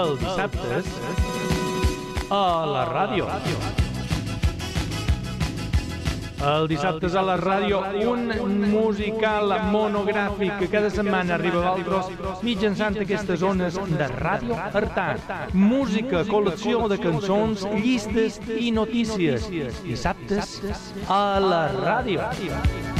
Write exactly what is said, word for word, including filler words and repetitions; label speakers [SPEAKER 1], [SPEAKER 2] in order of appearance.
[SPEAKER 1] Els dissabtes a la ràdio. El dissabtes a la ràdio, un musical monogràfic que cada setmana arriba a Valtros mitjançant aquestes zones de Ràdio Artà. Música, col·lecció de cançons, llistes i notícies. Dissabtes a la ràdio.